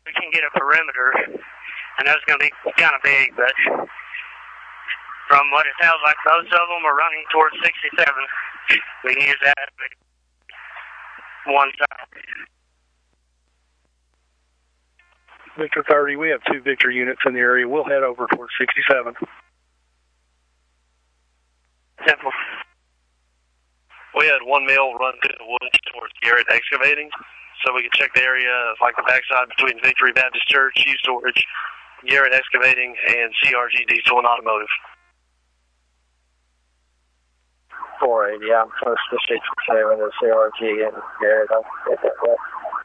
we can get a perimeter. I know it's going to be kind of big, but from what it sounds like, most of them are running towards 67. We can use that one side. Victor 30, we have 2 Victor units in the area. We'll head over towards 67. Simple. We had 1 male run through the woods towards Garrett Excavating, so we could check the area like the backside between Victory Baptist Church, U-Storage, Garrett Excavating, and CRG Diesel and Automotive. 480, I'm close to 67 to CRG and Garrett. I'll get that right.